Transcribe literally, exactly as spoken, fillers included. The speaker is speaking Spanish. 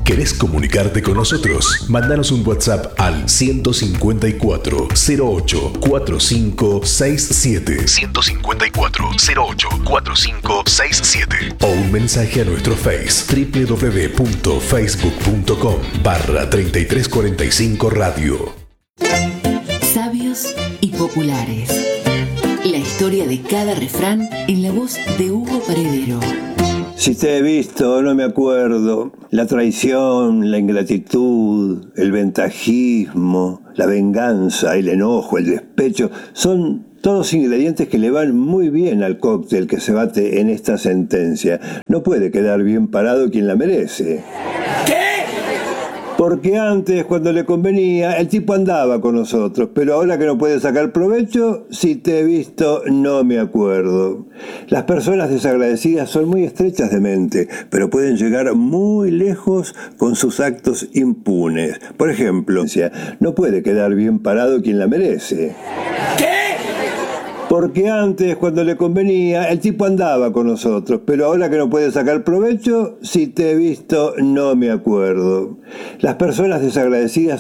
¿Querés comunicarte con nosotros? Mándanos un WhatsApp al ciento cincuenta y cuatro, cero ocho, cuarenta y cinco sesenta y siete. ciento cincuenta y cuatro, cero ocho, cuarenta y cinco sesenta y siete. O un mensaje a nuestro Face www.facebook.com barra treinta y tres cuarenta y cinco Radio. Sabios y populares. La historia de cada refrán en la voz de Hugo Paredero. Si te he visto, no me acuerdo. La traición, la ingratitud, el ventajismo, la venganza, el enojo, el despecho, son todos ingredientes que le van muy bien al cóctel que se bate en esta sentencia. No puede quedar bien parado quien la merece. ¿Qué? Porque antes, cuando le convenía, el tipo andaba con nosotros, pero ahora que no puede sacar provecho, si te he visto, no me acuerdo. Las personas desagradecidas son muy estrechas de mente, pero pueden llegar muy lejos con sus actos impunes. Por ejemplo, no puede quedar bien parado quien la merece. ¿Qué? Porque antes, cuando le convenía, el tipo andaba con nosotros, pero ahora que no puede sacar provecho, si te he visto, no me acuerdo. Las personas desagradecidas